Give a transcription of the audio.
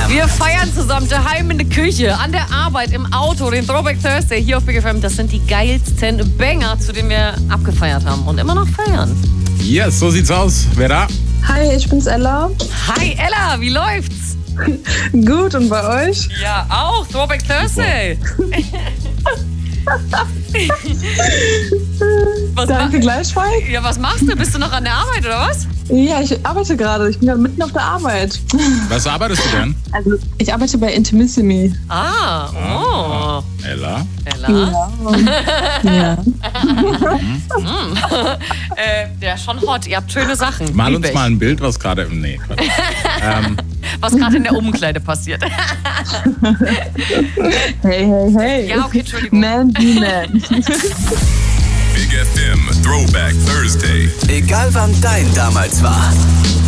Wir feiern zusammen daheim in der Küche, an der Arbeit, im Auto, den Throwback Thursday hier auf Big FM. Das sind die geilsten Banger, zu denen wir abgefeiert haben und immer noch feiern. Yes, so sieht's aus. Wer da? Hi, ich bin's Ella. Hi Ella, wie läuft's? Gut, und bei euch? Ja, auch. Throwback Thursday. Danke, gleichfalls. Ja, was machst du? Bist du noch an der Arbeit oder was? Ja, ich arbeite gerade. Ich bin gerade mitten auf der Arbeit. Was arbeitest du denn? Also, ich arbeite bei Intimissimi. Oh. Ella? Ja. Ja, schon hot. Ihr habt schöne Sachen. Mal Lieb uns ich. mal ein Bild, was gerade im... Nee, Quatsch. Was gerade in der Umkleide passiert. Hey. Ja, okay, Entschuldigung. Man be man. Big FM Throwback Thursday. Egal wann dein damals war.